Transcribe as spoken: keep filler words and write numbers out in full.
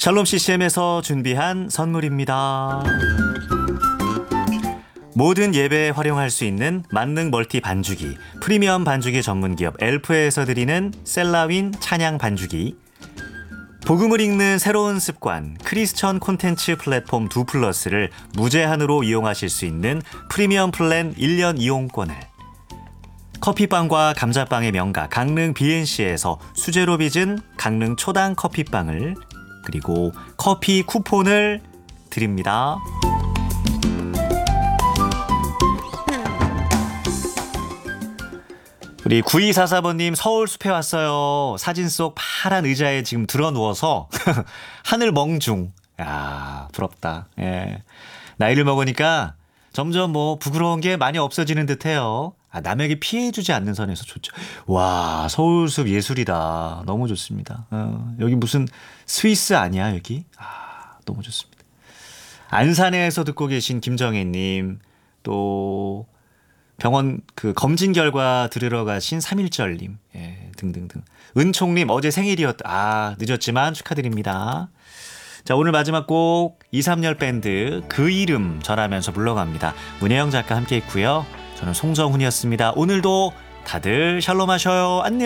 샬롬 씨씨엠에서 준비한 선물입니다. 모든 예배에 활용할 수 있는 만능 멀티 반주기, 프리미엄 반주기 전문기업 엘프에서 드리는 셀라윈 찬양 반주기, 복음을 읽는 새로운 습관 크리스천 콘텐츠 플랫폼 두 플러스를 무제한으로 이용하실 수 있는 프리미엄 플랜 일 년 이용권을, 커피빵과 감자빵의 명가 강릉 비엔씨에서 수제로 빚은 강릉 초당 커피빵을, 그리고 커피 쿠폰을 드립니다. 우리 구이사사 번님 서울 숲에 왔어요. 사진 속 파란 의자에 지금 들어 누워서 하늘 멍중. 야, 부럽다. 예. 나이를 먹으니까 점점 뭐 부끄러운 게 많이 없어지는 듯해요. 아, 남에게 피해주지 않는 선에서 좋죠. 와, 서울숲 예술이다. 너무 좋습니다. 어, 여기 무슨 스위스 아니야 여기? 아, 너무 좋습니다. 안산에서 듣고 계신 김정혜님, 또 병원 그 검진 결과 들으러 가신 삼일절님, 예, 등등등. 은총님 어제 생일이었다. 아, 늦었지만 축하드립니다. 자, 오늘 마지막 곡 이삼열 밴드 그 이름 전하면서 물러갑니다. 문혜영 작가 함께 했고요. 저는 송정훈이었습니다. 오늘도 다들 샬롬 하셔요. 안녕.